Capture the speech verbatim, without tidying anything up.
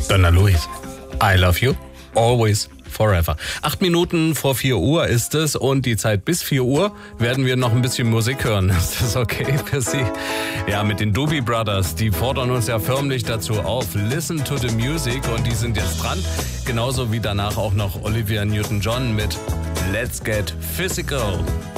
Donna Luis, I love you, always, forever. Acht Minuten vor vier Uhr ist es und die Zeit bis vier Uhr werden wir noch ein bisschen Musik hören. Ist das okay für Sie? Ja, mit den Doobie Brothers, die fordern uns ja förmlich dazu auf. Listen to the music und die sind jetzt dran. Genauso wie danach auch noch Olivia Newton-John mit Let's Get Physical.